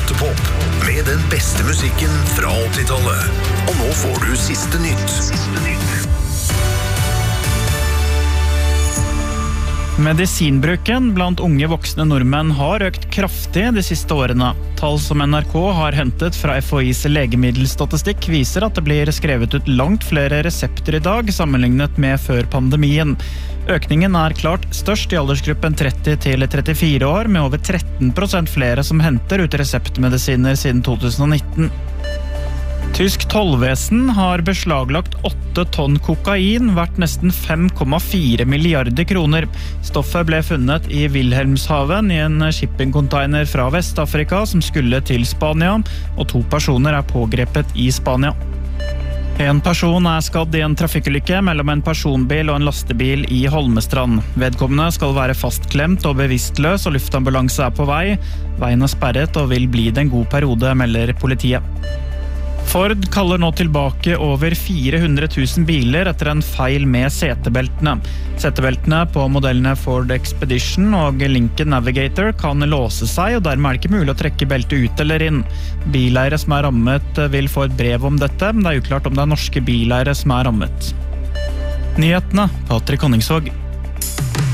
88pop, med den beste musikken fra 80-tallet. Og nå får du siste nytt. Medisinbruken blant unge voksne nordmenn har økt kraftig de siste årene. Tall som NRK har hentet fra FHIs legemiddelstatistikk viser at det blir skrevet ut langt flere resepter i dag sammenlignet med før pandemien. Økningen er klart størst i aldersgruppen 30 til 34 år, med over 13% flere som henter ut reseptmedisiner siden 2019. Tysk tollvesen har beslaglagt 8 tonn kokain, verdt nesten 5,4 milliarder kroner. Stoffet ble funnet i Wilhelmshaven i en shippingcontainer fra Vestafrika som skulle til Spania, og 2 personer er pågrepet i Spania. En person er skadd i en trafikkulykke mellom en personbil og en lastebil i Holmestrand. Vedkommende skal være fastklemt og bevisstløs, og luftambulanse er på vei. Veien er sperret og vil bli det en god periode, melder politiet. Ford kaller nå tilbake over 400 000 biler etter en feil med setebeltene. Setebeltene på modellene Ford Expedition og Lincoln Navigator kan låse seg, og dermed er det ikke mulig å trekke beltet ut eller inn. Bileiere som er rammet vil få et brev om dette, men det er uklart om det er norske bileiere som er rammet. Nyhetene, Patrick Honningsvåg.